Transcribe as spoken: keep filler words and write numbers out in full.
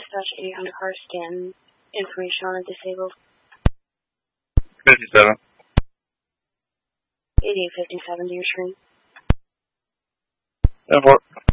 dispatch eight on the car scan information on a disabled. fifty-seven. eighty-eight fifty-seven to your screen. ten four.